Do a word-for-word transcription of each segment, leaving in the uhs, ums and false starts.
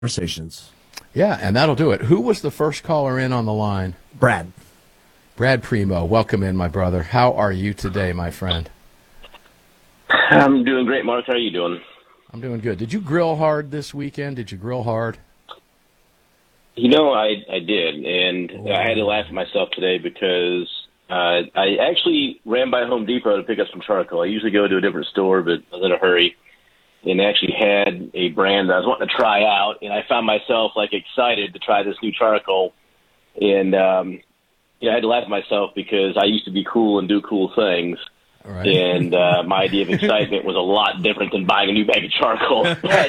Conversations. Yeah, and that'll do it. Who was the first caller in on the line? Brad. Brad Primo. Welcome in, my brother. How are you today, my friend? I'm doing great, Mark. How are you doing? I'm doing good. Did you grill hard this weekend? Did you grill hard? You know, I I did, and Oh. I had to laugh at myself today because uh, I actually ran by Home Depot to pick up some charcoal. I usually go to a different store, but I was in a hurry, and they actually had a brand that I was wanting to try out, and I found myself like excited to try this new charcoal, and um, yeah, I had to laugh at myself because I used to be cool and do cool things. All right. And uh, my idea of excitement was a lot different than buying a new bag of charcoal. But,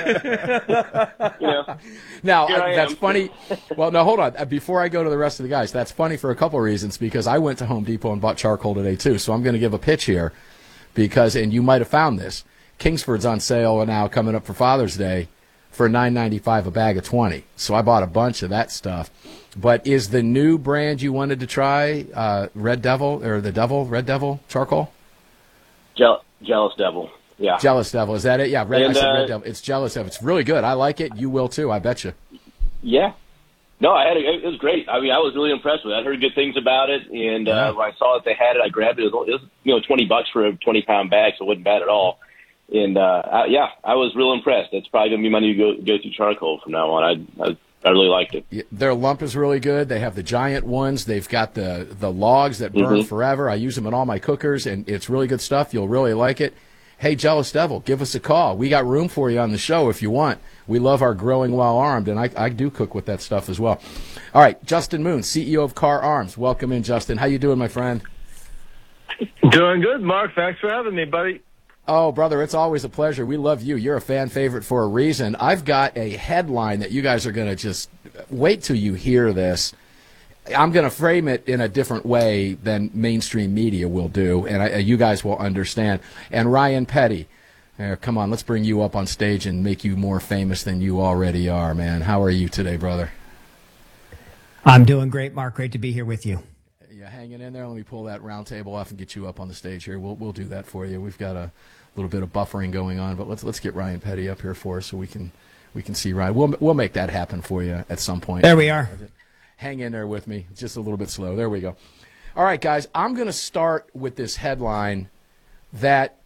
you know, Now, here I, I that's am. funny. Well, no, hold on. Uh, Before I go to the rest of the guys, that's funny for a couple of reasons because I went to Home Depot and bought charcoal today, too. So I'm going to give a pitch here because, and you might have found this, Kingsford's on sale now coming up for Father's Day for nine ninety-five a bag of twenty. So I bought a bunch of that stuff. But is the new brand you wanted to try uh, Red Devil or the Devil, Red Devil charcoal? Jeal- jealous devil. Yeah. Jealous Devil, is that it? Yeah, Red, And, I said uh, Red Devil. It's Jealous Devil. It's really good. I like it. You will too, I bet you. Yeah. No, I had a, it was great. I mean, I was really impressed with it. I heard good things about it, and Yeah. uh, when I saw that they had it, I grabbed it. It was, it was you know twenty bucks for a twenty pound bag, so it wasn't bad at all. And uh, I, yeah, I was real impressed. That's probably gonna be my new go go to charcoal from now on. I, I I really liked it. Yeah, their lump is really good. They have the giant ones. They've got the, the logs that burn Mhm. forever. I use them in all my cookers, and it's really good stuff. You'll really like it. Hey, Jealous Devil, give us a call. We got room for you on the show if you want. We love our grilling while armed, and I, I do cook with that stuff as well. All right, Justin Moon, C E O of Car Arms. Welcome in, Justin. How you doing, my friend? Doing good, Mark. Thanks for having me, buddy. Oh, brother, it's always a pleasure. We love you. You're a fan favorite for a reason. I've got a headline that you guys are going to just wait till you hear this. I'm going to frame it in a different way than mainstream media will do, and I, you guys will understand. And Ryan Petty, uh, come on, let's bring you up on stage and make you more famous than you already are, man. How are you today, brother? I'm doing great, Mark. Great to be here with you. You hanging in there? Let me pull that round table off and get you up on the stage here. We'll we'll do that for you. We've got a little bit of buffering going on, but let's let's get Ryan Petty up here for us so we can we can see Ryan. We'll we'll make that happen for you at some point. There we are. Hang in there with me. Just a little bit slow. There we go. All right, guys. I'm going to start with this headline that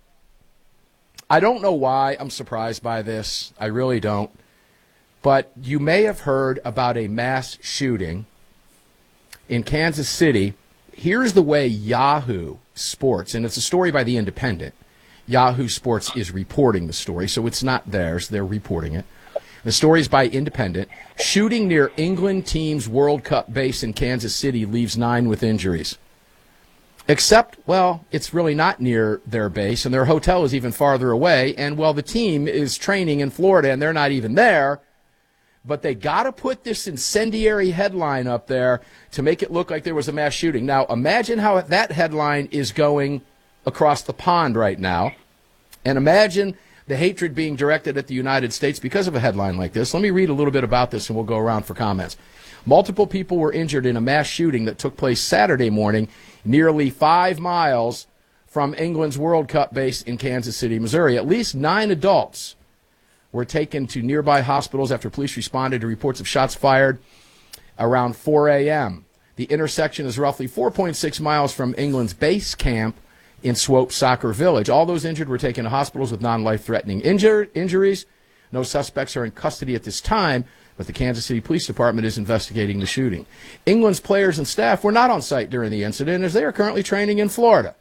I don't know why I'm surprised by this. I really don't. But you may have heard about a mass shooting in Kansas City. Here's the way Yahoo Sports, and it's a story by The Independent. Yahoo Sports is reporting the story, so it's not theirs. They're reporting it. The story is by Independent. Shooting near England team's World Cup base in Kansas City leaves nine with injuries. Except, well, it's really not near their base, and their hotel is even farther away. And, well, the team is training in Florida, and they're not even there. But they got to put this incendiary headline up there to make it look like there was a mass shooting. Now, imagine how that headline is going across the pond right now. And imagine the hatred being directed at the United States because of a headline like this. Let me read a little bit about this, and we'll go around for comments. Multiple people were injured in a mass shooting that took place Saturday morning, nearly five miles from England's World Cup base in Kansas City, Missouri. At least nine adults were taken to nearby hospitals after police responded to reports of shots fired around four a.m. The intersection is roughly four point six miles from England's base camp in Swope Soccer Village. All those injured were taken to hospitals with non-life-threatening injur- injuries. No suspects are in custody at this time, but the Kansas City Police Department is investigating the shooting. England's players and staff were not on site during the incident as they are currently training in Florida.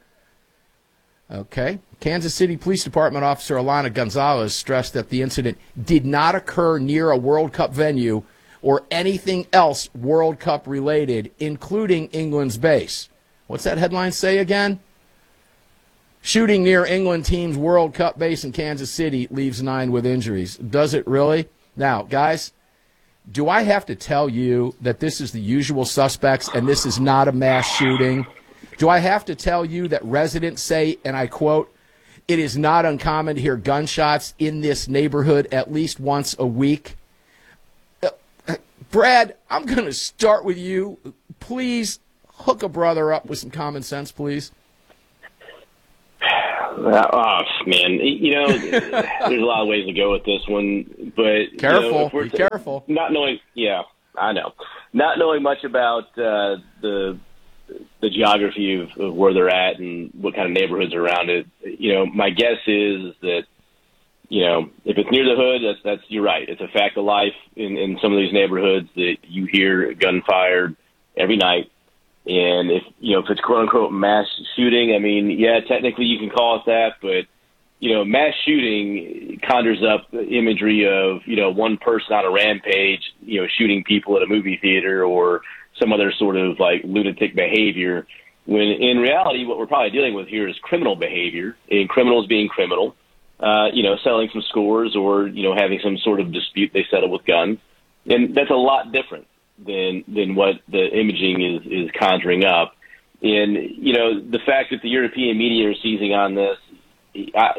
Okay. Kansas City Police Department officer Alana Gonzalez stressed that the incident did not occur near a World Cup venue or anything else World Cup related, including England's base. What's that headline say again? Shooting near England team's World Cup base in Kansas City leaves nine with injuries. Does it really? Now, guys, do I have to tell you that this is the usual suspects and this is not a mass shooting? Do I have to tell you that residents say, and I quote, "It is not uncommon to hear gunshots in this neighborhood at least once a week"? Uh, uh, Brad, I'm going to start with you. Please hook a brother up with some common sense, please. Oh, man. You know, there's a lot of ways to go with this one. But Careful. You know, if we're Be t- careful. Not knowing, yeah, I know. Not knowing much about uh, the the geography of, of where they're at and what kind of neighborhoods are around it, you know, my guess is that, you know, if it's near the hood, that's, that's you're right. It's a fact of life in, in some of these neighborhoods that you hear gunfire every night. And if, you know, if it's quote unquote mass shooting, I mean, yeah, technically you can call it that, but, you know, mass shooting conjures up imagery of, you know, one person on a rampage, you know, shooting people at a movie theater or some other sort of like lunatic behavior. When in reality, what we're probably dealing with here is criminal behavior, and criminals being criminal, uh, you know, selling some scores or, you know, having some sort of dispute they settle with guns. And that's a lot different than than what the imaging is, is conjuring up. And, you know, the fact that the European media are seizing on this, I,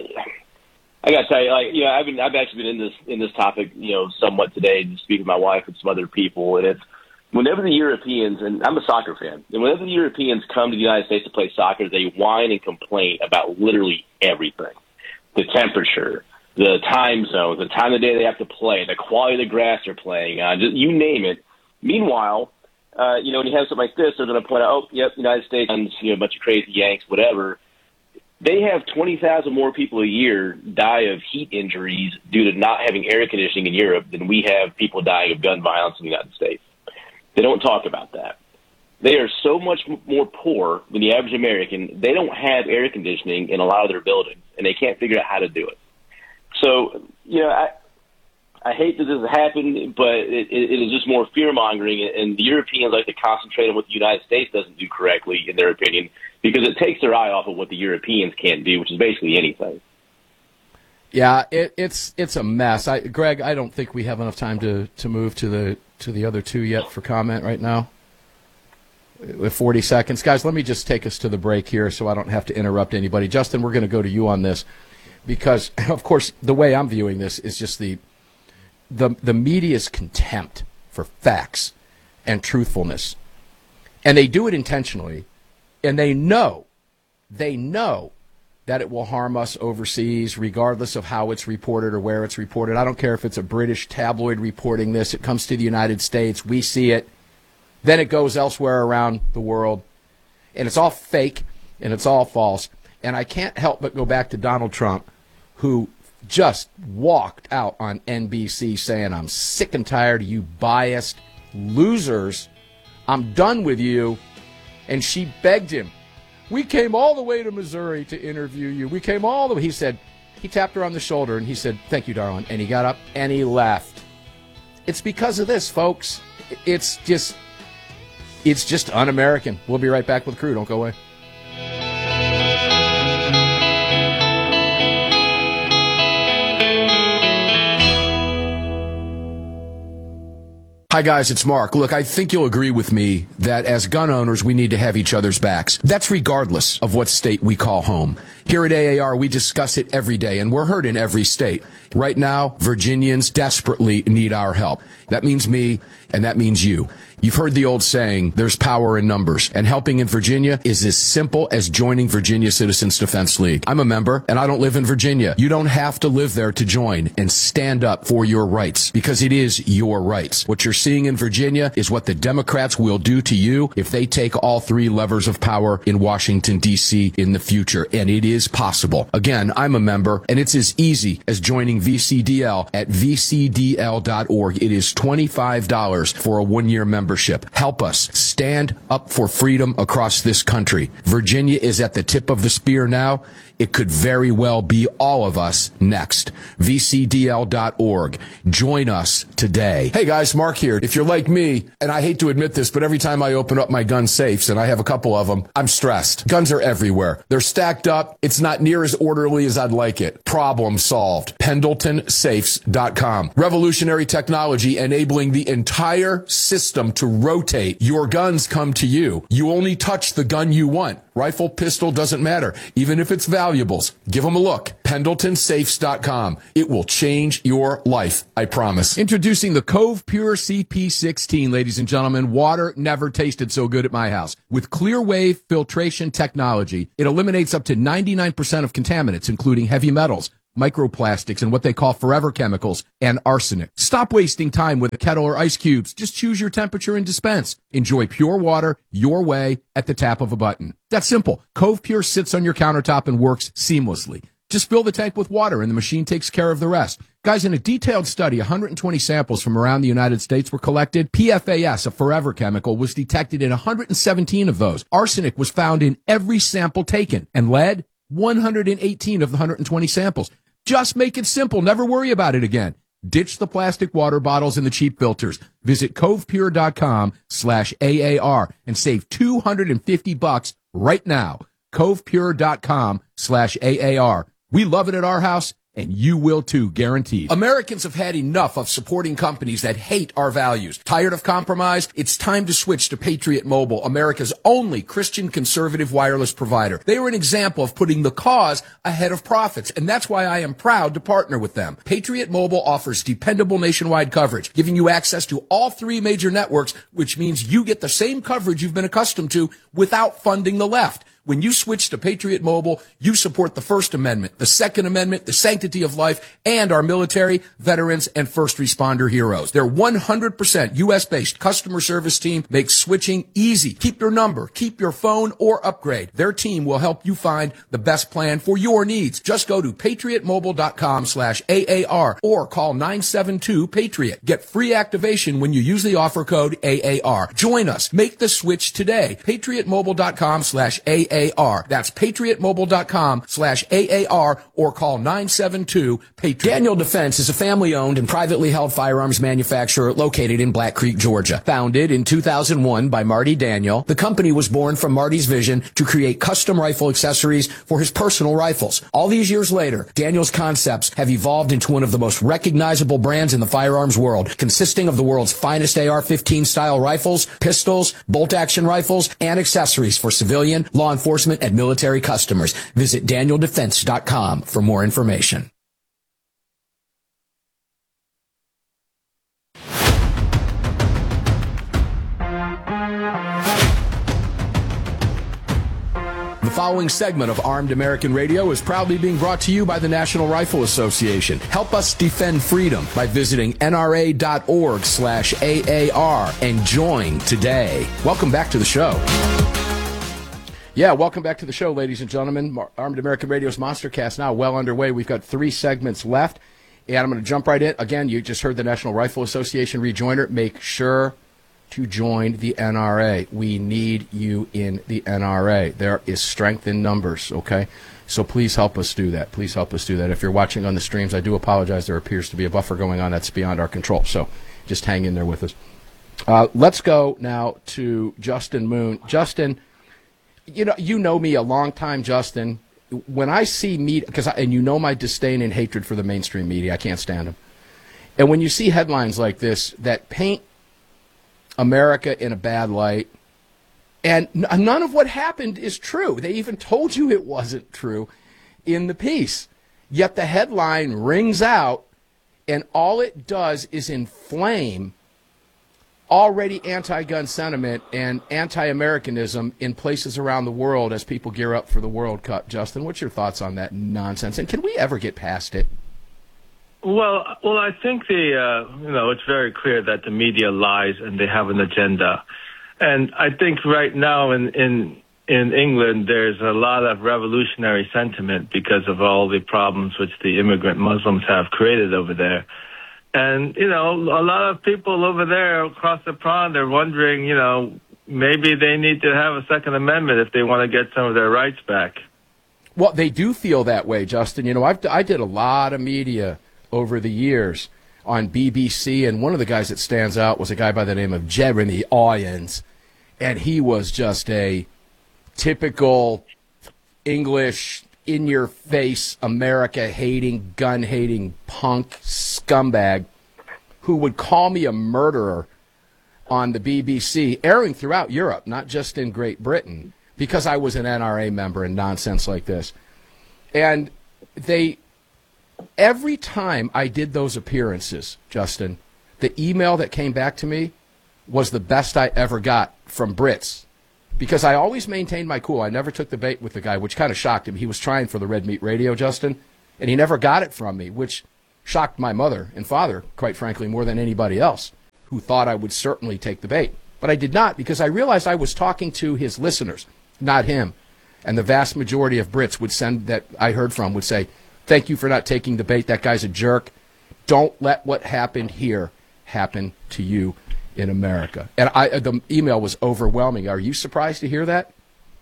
I got to tell you, like, you know, I've been, I've actually been in this, in this topic, you know, somewhat today to speak with my wife and some other people. And it's whenever the Europeans, and I'm a soccer fan, and whenever the Europeans come to the United States to play soccer, they whine and complain about literally everything. The temperature, the time zone, the time of the day they have to play, the quality of the grass they're playing on, just, you name it. Meanwhile, uh, you know, when you have something like this, they're going to point out, oh, yep, United States, you know, a bunch of crazy Yanks, whatever. They have twenty thousand more people a year die of heat injuries due to not having air conditioning in Europe than we have people dying of gun violence in the United States. They don't talk about that. They are so much more poor than the average American. They don't have air conditioning in a lot of their buildings, and they can't figure out how to do it. So, you know, I I hate that this has happened, but it, it, it is just more fear-mongering, and the Europeans like to concentrate on what the United States doesn't do correctly, in their opinion, because it takes their eye off of what the Europeans can't do, which is basically anything. Yeah, it, it's it's a mess. I, Greg, I don't think we have enough time to, to move to the to the other two yet for comment right now. With forty seconds, guys, let me just take us to the break here, so I don't have to interrupt anybody. Justin, we're going to go to you on this because, of course, the way I'm viewing this is just the the the media's contempt for facts and truthfulness, and they do it intentionally, and they know, they know. that it will harm us overseas, regardless of how it's reported or where it's reported. I don't care if it's a British tabloid reporting this. It comes to the United States. We see it. Then it goes elsewhere around the world. And it's all fake, and it's all false. And I can't help but go back to Donald Trump, who just walked out on N B C saying, I'm sick and tired of you biased losers. I'm done with you. And she begged him. We came all the way to Missouri to interview you. We came all the way. He said, he tapped her on the shoulder and he said, thank you, darling. And he got up and he left. It's because of this, folks. It's just, it's just un-American. We'll be right back with Crew. Don't go away. Hi, guys, it's Mark. Look, I think you'll agree with me that as gun owners, we need to have each other's backs. That's regardless of what state we call home. Here at A A R, we discuss it every day, and we're heard in every state. Right now, Virginians desperately need our help. That means me, and that means you. You've heard the old saying, there's power in numbers, and helping in Virginia is as simple as joining Virginia Citizens Defense League. I'm a member, and I don't live in Virginia. You don't have to live there to join and stand up for your rights, because it is your rights. What you're seeing in Virginia is what the Democrats will do to you if they take all three levers of power in Washington, D C in the future, and it is possible. Again, I'm a member, and it's as easy as joining V C D L at v c d l dot org. It is twenty-five dollars for a one-year membership. Help us stand up for freedom across this country. Virginia is at the tip of the spear now. It could very well be all of us next. v c d l dot org. Join us today. Hey guys, Mark here. If you're like me, and I hate to admit this, but every time I open up my gun safes, and I have a couple of them, I'm stressed. Guns are everywhere. They're stacked up. It's not near as orderly as I'd like it. Problem solved. Pendleton Safes dot com. Revolutionary technology enabling the entire system to rotate. Your guns come to you. You only touch the gun you want. Rifle, pistol, doesn't matter. Even if it's valuables, give them a look. Pendleton Safes dot com. It will change your life, I promise. Introducing the Cove Pure C P sixteen, ladies and gentlemen. Water never tasted so good at my house. With clear wave filtration technology, it eliminates up to ninety-nine percent of contaminants, including heavy metals, microplastics, and what they call forever chemicals, and arsenic. Stop wasting time with a kettle or ice cubes. Just choose your temperature and dispense. Enjoy pure water your way at the tap of a button. That's simple. Cove Pure sits on your countertop and works seamlessly. Just fill the tank with water and the machine takes care of the rest. Guys, in a detailed study, one hundred twenty samples from around the United States were collected. P F A S, a forever chemical, was detected in one hundred seventeen of those. Arsenic was found in every sample taken. And lead, one hundred eighteen of the one hundred twenty samples. Just make it simple. Never worry about it again. Ditch the plastic water bottles and the cheap filters. Visit covepure.com slash AAR and save two hundred fifty bucks right now. covepure.com slash AAR. We love it at our house, and you will too, guaranteed. Americans have had enough of supporting companies that hate our values. Tired of compromise? It's time to switch to Patriot Mobile, America's only Christian conservative wireless provider. They are an example of putting the cause ahead of profits, and that's why I am proud to partner with them. Patriot Mobile offers dependable nationwide coverage, giving you access to all three major networks, which means you get the same coverage you've been accustomed to without funding the left. When you switch to Patriot Mobile, you support the First Amendment, the Second Amendment, the sanctity of life, and our military, veterans, and first responder heroes. Their one hundred percent U S-based customer service team makes switching easy. Keep your number, keep your phone, or upgrade. Their team will help you find the best plan for your needs. Just go to patriotmobile.com slash AAR or call nine seven two PATRIOT. Get free activation when you use the offer code A A R. Join us. Make the switch today. patriotmobile.com slash AAR. A A R. That's patriotmobile.com slash A A R or call nine seven two PATRIOT. Daniel Defense is a family-owned and privately held firearms manufacturer located in Black Creek, Georgia. Founded in two thousand one by Marty Daniel, the company was born from Marty's vision to create custom rifle accessories for his personal rifles. All these years later, Daniel's concepts have evolved into one of the most recognizable brands in the firearms world, consisting of the world's finest A R fifteen style rifles, pistols, bolt-action rifles, and accessories for civilian, law enforcement, and military customers. Visit daniel defense dot com for more information. The following segment of Armed American Radio is proudly being brought to you by the National Rifle Association. Help us defend freedom by visiting nra.org slash AAR and join today. Welcome back to the show. Yeah, welcome back to the show, ladies and gentlemen. Armed American Radio's Monstercast now well underway. We've got three segments left, and I'm going to jump right in. Again, you just heard the National Rifle Association rejoiner. Make sure to join the N R A. We need you in the N R A. There is strength in numbers, okay? So please help us do that. Please help us do that. If you're watching on the streams, I do apologize. There appears to be a buffer going on that's beyond our control. So just hang in there with us. Uh, let's go now to Justin Moon. Justin, you know, you know me a long time, Justin. When I see media, because and you know my disdain and hatred for the mainstream media, I can't stand them. And when you see headlines like this that paint America in a bad light, and n- none of what happened is true. They even told you it wasn't true in the piece. Yet the headline rings out, and all it does is inflame already anti-gun sentiment and anti-Americanism in places around the world as people gear up for the World Cup. Justin, what's your thoughts on that nonsense? And can we ever get past it? Well, well, I think the uh, you know it's very clear that the media lies and they have an agenda, and I think right now in in in England there's a lot of revolutionary sentiment because of all the problems which the immigrant Muslims have created over there. And, you know, a lot of people over there across the pond are wondering, you know, maybe they need to have a Second Amendment if they want to get some of their rights back. Well, they do feel that way, Justin. You know, I've, I did a lot of media over the years on B B C, and one of the guys that stands out was a guy by the name of Jeremy Irons, and he was just a typical English, in-your-face, America-hating, gun-hating punk scumbag who would call me a murderer on the B B C, airing throughout Europe, not just in Great Britain. because I was an N R A member and nonsense like this. And they, every time I did those appearances, Justin, the email that came back to me was the best I ever got from Brits, because I always maintained my cool. I never took the bait with the guy, which kind of shocked him. He was trying for the Red Meat Radio, Justin, and he never got it from me, which shocked my mother and father, quite frankly, more than anybody else, who thought I would certainly take the bait. But I did not, because I realized I was talking to his listeners, not him. And the vast majority of Brits would send, that I heard from, would say, thank you for not taking the bait. That guy's a jerk. Don't let what happened here happen to you in America. And I, the email was overwhelming. Are you surprised to hear that?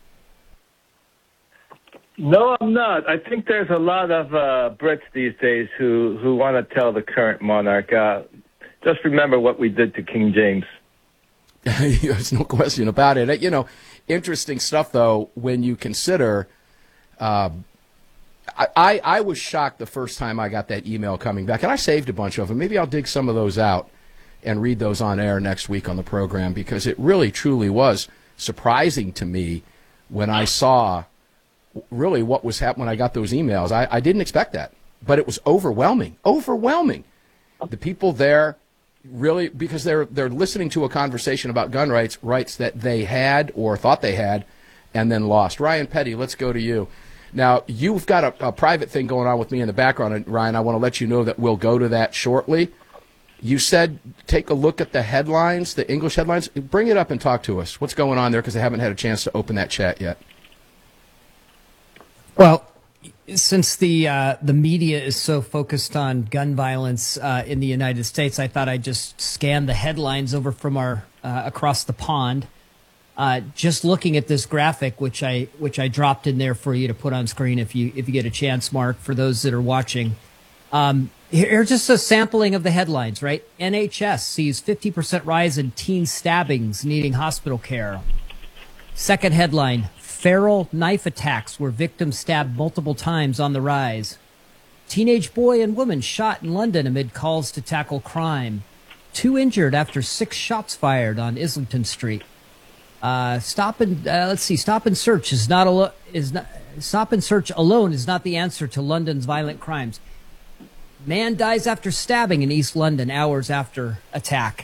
No, I'm not. I think there's a lot of uh, Brits these days who, who want to tell the current monarch, uh, just remember what we did to King James. There's no question about it. You know, interesting stuff, though, when you consider, uh, I, I, I was shocked the first time I got that email coming back, and I saved a bunch of them. Maybe I'll dig some of those out and read those on air next week on the program, because it really, truly was surprising to me when I saw really what was happening when I got those emails. I, I didn't expect that, but it was overwhelming, overwhelming. The people there really, because they're they're listening to a conversation about gun rights, rights that they had or thought they had and then lost. Ryan Petty, let's go to you. Now, you've got a, a private thing going on with me in the background, and Ryan, I want to let you know that we'll go to that shortly. You said take a look at the headlines, the English headlines. Bring it up and talk to us. What's going on there, because I haven't had a chance to open that chat yet. Well, since the uh, the media is so focused on gun violence uh, in the United States, I thought I'd just scan the headlines over from our uh, across the pond. Uh, just looking at this graphic, which I which I dropped in there for you to put on screen if you if you get a chance, Mark, for those that are watching. Um, here's just a sampling of the headlines, right? N H S sees fifty percent rise in teen stabbings needing hospital care. Second headline, feral knife attacks where victims stabbed multiple times on the rise. Teenage boy and woman shot in London amid calls to tackle crime. Two injured after six shots fired on Islington Street. Uh, stop and uh, let's see. Stop and search is not alo- is not stop and search alone is not the answer to London's violent crimes. Man dies after stabbing in East London hours after attack.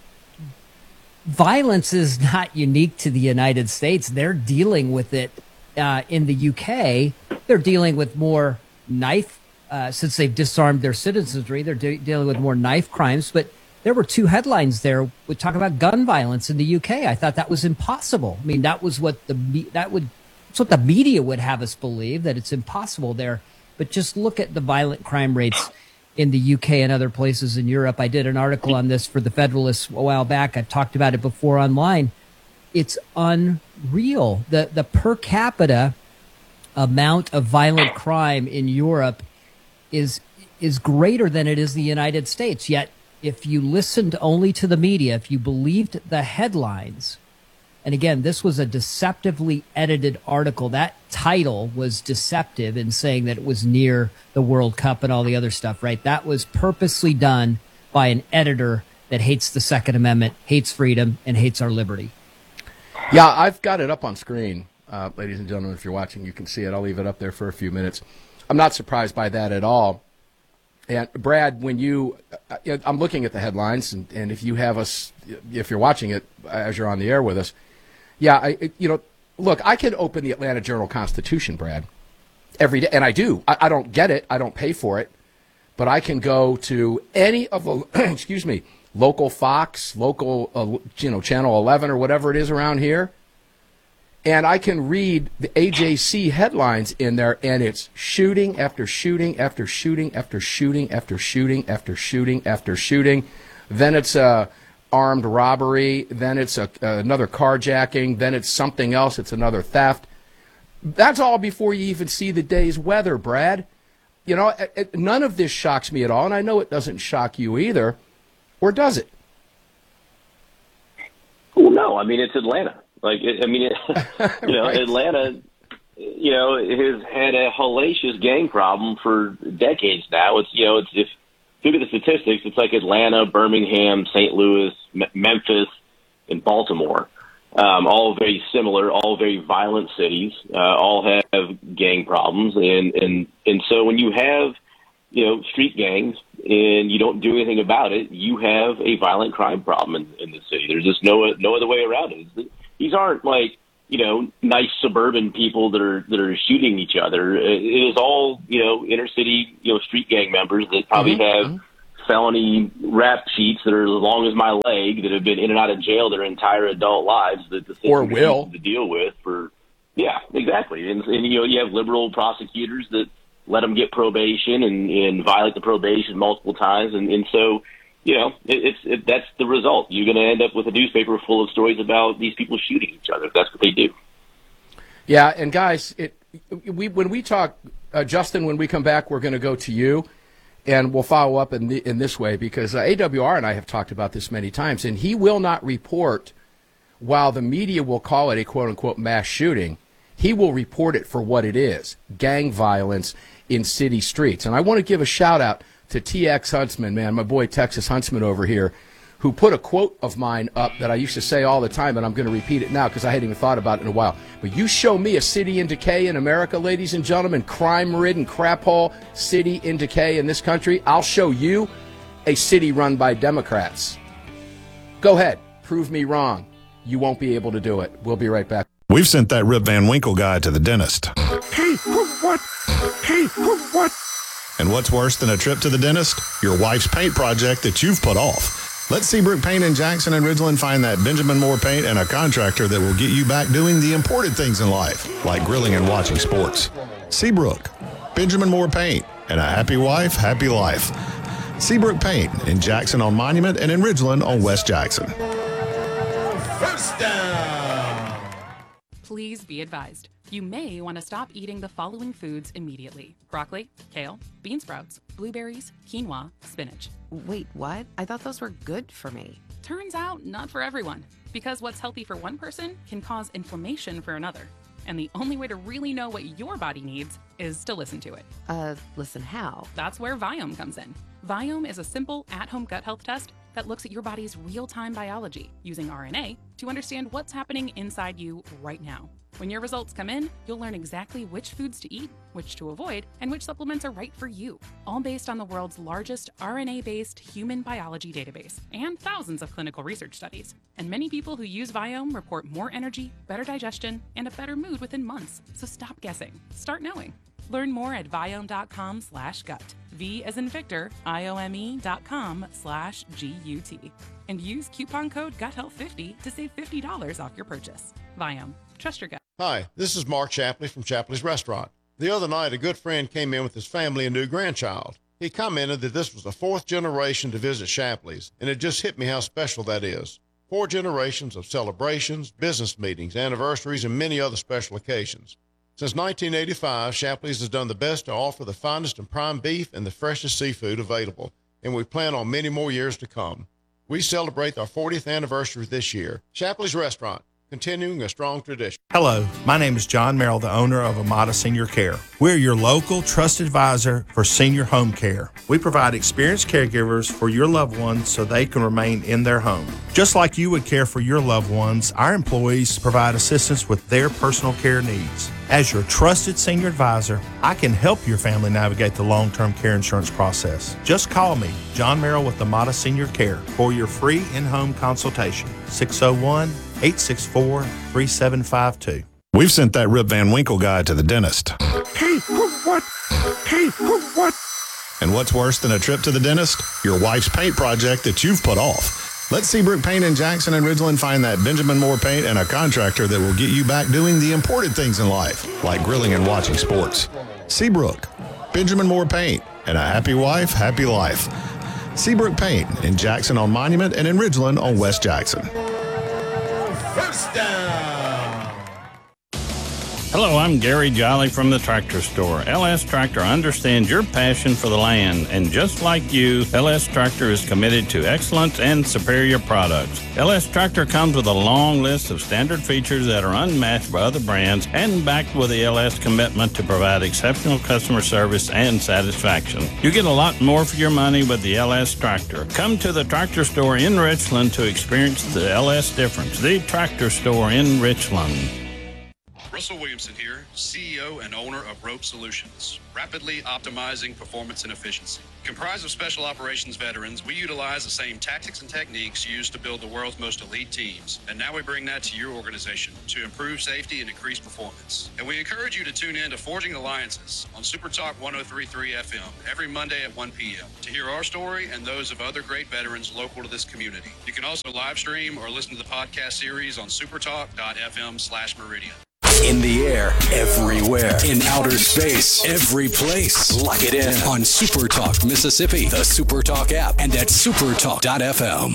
Violence is not unique to the United States. They're dealing with it uh, in the U K. They're dealing with more knife uh, since they've disarmed their citizenry. They're de- dealing with more knife crimes, but. There were two headlines there would talk about gun violence in the U K. I thought that was impossible. I mean, that was what the that would that's what the media would have us believe, that it's impossible there. But just look at the violent crime rates in the U K and other places in Europe. I did an article on this for the Federalist a while back. I've talked about it before online. It's unreal. The the per capita amount of violent crime in Europe is is greater than it is the United States. Yet if you listened only to the media, if you believed the headlines, and again, this was a deceptively edited article. That title was deceptive in saying that it was near the World Cup and all the other stuff, right? That was purposely done by an editor that hates the Second Amendment, hates freedom, and hates our liberty. Yeah, I've got it up on screen, uh, ladies and gentlemen. If you're watching, you can see it. I'll leave it up there for a few minutes. I'm not surprised by that at all. And Brad, when you, uh, I'm looking at the headlines, and, and if you have us, if you're watching it as you're on the air with us, yeah, I, you know, look, I can open the Atlanta Journal-Constitution, Brad, every day, and I do. I, I don't get it, I don't pay for it, but I can go to any of the, excuse me, local Fox, local, uh, you know, Channel eleven or whatever it is around here, and I can read the A J C headlines in there, and it's shooting after shooting after shooting after shooting after shooting after shooting after shooting. Then it's a armed robbery. Then it's a, another carjacking. Then it's something else. It's another theft. That's all before you even see the day's weather, Brad. You know, it, it, none of this shocks me at all, and I know it doesn't shock you either. Or does it? Well, no. I mean, it's Atlanta. Like, I mean, it, you know, right. Atlanta, you know, has had a hellacious gang problem for decades now. It's, you know, it's if you look at the statistics, it's like Atlanta, Birmingham, Saint Louis, M- Memphis, and Baltimore. um, all very similar, all very violent cities, uh, all have gang problems. And, and, and so when you have, you know, street gangs and you don't do anything about it, you have a violent crime problem in, in the city. There's just no, no other way around it. These aren't like, you know, nice suburban people that are, that are shooting each other. It is all, you know, inner city, you know, street gang members that probably mm-hmm. have felony rap sheets that are as long as my leg, that have been in and out of jail their entire adult lives that the system or will to deal with for, yeah, exactly. And, and, you know, you have liberal prosecutors that let them get probation and, and violate the probation multiple times. And, and so, you know, it, it's, it, that's the result. You're going to end up with a newspaper full of stories about these people shooting each other. That's what they do. Yeah. And guys, it, we, when we talk, uh, Justin, when we come back, we're going to go to you. And we'll follow up in, the, in this way because uh, A W R and I have talked about this many times, and he will not report while the media will call it a quote-unquote mass shooting. He will report it for what it is, gang violence in city streets. And I want to give a shout-out to T X Huntsman, man, my boy Texas Huntsman over here, who put a quote of mine up that I used to say all the time, and I'm going to repeat it now because I hadn't even thought about it in a while. But you show me a city in decay in America, ladies and gentlemen, crime-ridden, crap-hole city in decay in this country, I'll show you a city run by Democrats. Go ahead. Prove me wrong. You won't be able to do it. We'll be right back. We've sent that Rip Van Winkle guy to the dentist. Hey, what? Hey, what? And what's worse than a trip to the dentist? Your wife's paint project that you've put off. Let Seabrook Paint in Jackson and Ridgeland find that Benjamin Moore paint and a contractor that will get you back doing the important things in life, like grilling and watching sports. Seabrook, Benjamin Moore Paint, and a happy wife, happy life. Seabrook Paint in Jackson on Monument and in Ridgeland on West Jackson. First down. Please be advised. You may want to stop eating the following foods immediately. Broccoli, kale, bean sprouts, blueberries, quinoa, spinach. Wait, what? I thought those were good for me. Turns out, not for everyone. Because what's healthy for one person can cause inflammation for another. And the only way to really know what your body needs is to listen to it. Uh, listen how? That's where Viome comes in. Viome is a simple at-home gut health test that looks at your body's real-time biology using R N A to understand what's happening inside you right now. When your results come in, you'll learn exactly which foods to eat, which to avoid, and which supplements are right for you, all based on the world's largest R N A-based human biology database and thousands of clinical research studies. And many people who use Viome report more energy, better digestion, and a better mood within months. So stop guessing. Start knowing. Learn more at Viome.com slash gut. V as in Victor, I-O-M-E dot com slash G-U-T. And use coupon code gut health fifty to save fifty dollars off your purchase. Viome. Trust your gut. Hi, this is Mark Shapley from Shapley's Restaurant. The other night, a good friend came in with his family and new grandchild. He commented that this was the fourth generation to visit Shapley's, and it just hit me how special that is. Four generations of celebrations, business meetings, anniversaries, and many other special occasions. Since nineteen eighty-five, Shapley's has done the best to offer the finest and prime beef and the freshest seafood available, and we plan on many more years to come. We celebrate our fortieth anniversary this year. Shapley's Restaurant, continuing a strong tradition. Hello, my name is John Merrill, the owner of Amada Senior Care. We're your local trusted advisor for senior home care. We provide experienced caregivers for your loved ones so they can remain in their home. Just like you would care for your loved ones, our employees provide assistance with their personal care needs. As your trusted senior advisor, I can help your family navigate the long-term care insurance process. Just call me, John Merrill with Amada Senior Care, for your free in-home consultation. six oh one, eight six four, three seven five two. We've sent that Rip Van Winkle guy to the dentist. Hey, what? Hey, what? And what's worse than a trip to the dentist? Your wife's paint project that you've put off. Let Seabrook Paint in Jackson and Ridgeland find that Benjamin Moore paint and a contractor that will get you back doing the important things in life, like grilling and watching sports. Seabrook, Benjamin Moore Paint, and a happy wife, happy life. Seabrook Paint in Jackson on Monument and in Ridgeland on West Jackson. First down. Hello, I'm Gary Jolly from the Tractor Store. L S Tractor understands your passion for the land, and just like you, L S Tractor is committed to excellence and superior products. L S Tractor comes with a long list of standard features that are unmatched by other brands and backed with the L S commitment to provide exceptional customer service and satisfaction. You get a lot more for your money with the L S Tractor. Come to the Tractor Store in Richland to experience the L S difference. The Tractor Store in Richland. Russell Williamson here, C E O and owner of Rope Solutions, rapidly optimizing performance and efficiency. Comprised of special operations veterans, we utilize the same tactics and techniques used to build the world's most elite teams. And now we bring that to your organization to improve safety and increase performance. And we encourage you to tune in to Forging Alliances on Super Talk one oh three point three F M every Monday at one p.m. to hear our story and those of other great veterans local to this community. You can also live stream or listen to the podcast series on supertalk.fm slash meridian. In the air, everywhere. In outer space, every place. Lock it in on Super Talk Mississippi, the Super Talk app, and at supertalk dot f m.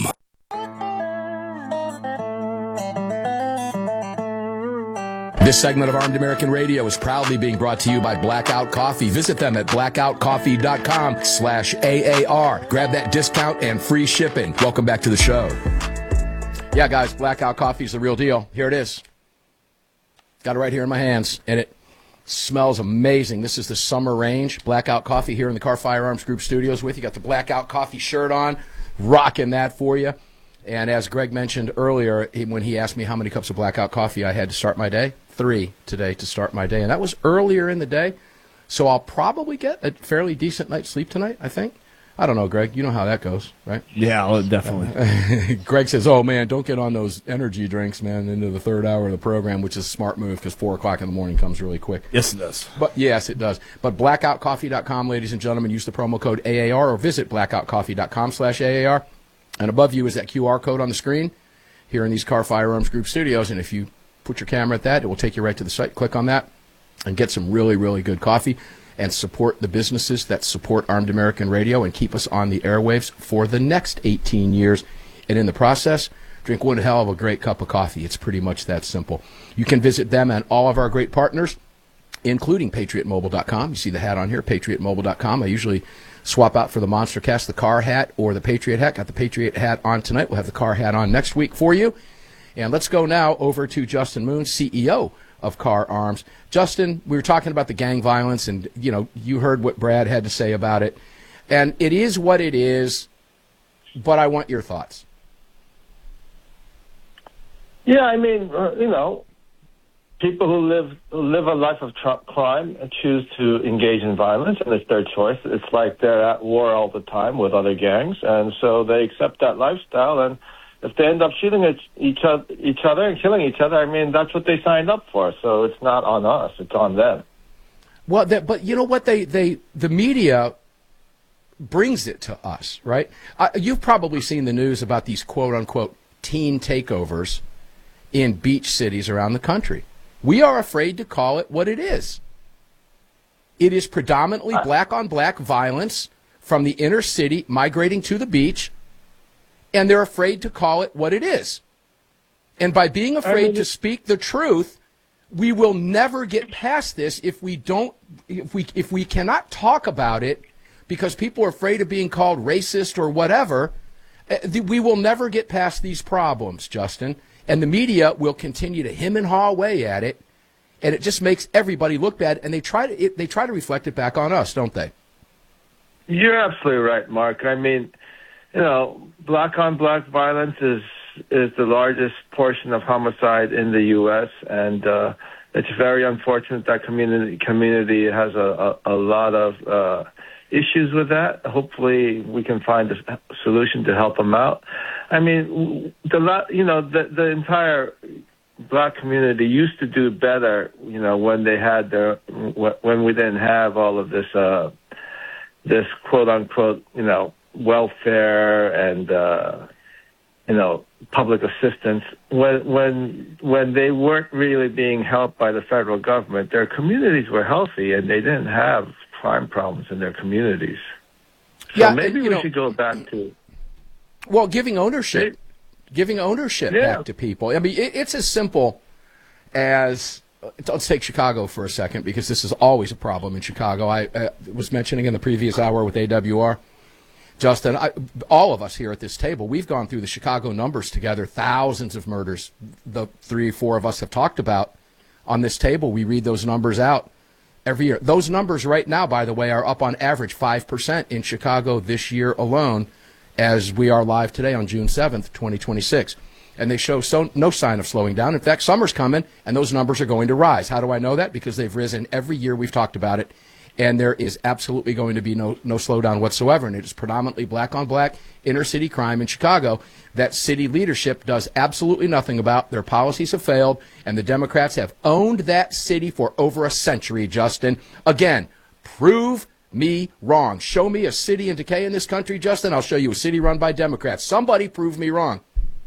This segment of Armed American Radio is proudly being brought to you by Blackout Coffee. Visit them at blackout coffee dot com slash A A R. Grab that discount and free shipping. Welcome back to the show. Yeah, guys, Blackout Coffee is the real deal. Here it is. Got it right here in my hands, and it smells amazing. This is the summer range. Blackout Coffee here in the Car Firearms Group studios with you. Got the Blackout Coffee shirt on, rocking that for you. And as Greg mentioned earlier, when he asked me how many cups of Blackout Coffee I had to start my day, three today to start my day. And that was earlier in the day, so I'll probably get a fairly decent night's sleep tonight, I think. I don't know, Greg. You know how that goes, right? Yeah, well, definitely. Greg says, oh, man, don't get on those energy drinks, man, into the third hour of the program, which is a smart move because four o'clock in the morning comes really quick. Yes, it does. But yes, it does. But blackout coffee dot com, ladies and gentlemen, use the promo code A A R or visit blackout coffee dot com slash A A R. And above you is that Q R code on the screen here in these Car Firearms Group studios. And if you put your camera at that, it will take you right to the site. Click on that and get some really, really good coffee. And support the businesses that support Armed American Radio and keep us on the airwaves for the next eighteen years. And in the process, drink one hell of a great cup of coffee. It's pretty much that simple. You can visit them and all of our great partners, including patriot mobile dot com. You see the hat on here, patriot mobile dot com. I usually swap out for the Monster Cast the car hat or the Patriot hat. Got the Patriot hat on tonight. We'll have the car hat on next week for you. And let's go now over to Justin Moon, C E O of Car Arms. Justin, we were talking about the gang violence, and you know, you heard what Brad had to say about it, and it is what it is. But I want your thoughts. Yeah, I mean, uh, you know, people who live who live a life of tr- crime and choose to engage in violence, and it's their choice. It's like they're at war all the time with other gangs, and so they accept that lifestyle. And if they end up shooting at each other, each other and killing each other, I mean, that's what they signed up for. So it's not on us; it's on them. Well, that, but you know what? They, they, the media brings it to us, right? Uh, you've probably seen the news about these quote unquote teen takeovers in beach cities around the country. We are afraid to call it what it is. It is predominantly black on black violence from the inner city migrating to the beach. And they're afraid to call it what it is. And by being afraid I mean, to speak the truth, we will never get past this if we don't, if we, if we cannot talk about it because people are afraid of being called racist or whatever. We will never get past these problems, Justin. And the media will continue to hem and haw away at it. And it just makes everybody look bad. And they try to, it, they try to reflect it back on us, don't they? You're absolutely right, Mark. I mean, you know, black-on-black violence is is the largest portion of homicide in the U S, and uh, it's very unfortunate that community community has a, a, a lot of uh, issues with that. Hopefully, we can find a solution to help them out. I mean, the you know the the entire black community used to do better, you know, when they had their when we didn't have all of this uh, this quote-unquote, you know, welfare and uh, you know, public assistance. When when when they weren't really being helped by the federal government, their communities were healthy and they didn't have crime problems in their communities. So yeah, maybe we know, should go back to well, giving ownership, they, giving ownership yeah. back to people. I mean, it, it's as simple as let's take Chicago for a second, because this is always a problem in Chicago. I uh, was mentioning in the previous hour with A W R, Justin, I, all of us here at this table, we've gone through the Chicago numbers together, thousands of murders the three, four of us have talked about on this table. We read those numbers out every year. Those numbers right now, by the way, are up on average five percent in Chicago this year alone, as we are live today on June seventh, twenty twenty-six. And they show so, no sign of slowing down. In fact, summer's coming, and those numbers are going to rise. How do I know that? Because they've risen every year we've talked about it, and there is absolutely going to be no, no slowdown whatsoever. And it is predominantly black-on-black inner-city crime in Chicago that city leadership does absolutely nothing about. Their policies have failed, and the Democrats have owned that city for over a century, Justin. Again, prove me wrong. Show me a city in decay in this country, Justin. I'll show you a city run by Democrats. Somebody prove me wrong.